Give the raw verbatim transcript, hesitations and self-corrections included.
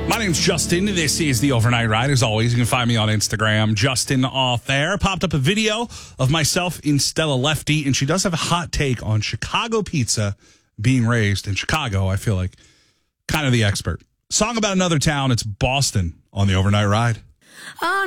My name's Justin. This is the Overnight Ride. As always, you can find me on Instagram, Justin Off Air. Popped up a video of myself in Stella Lefty, and she does have a hot take on Chicago pizza being raised in Chicago. I feel like kind of the expert. Song about another town. It's Boston on the Overnight Ride. Oh,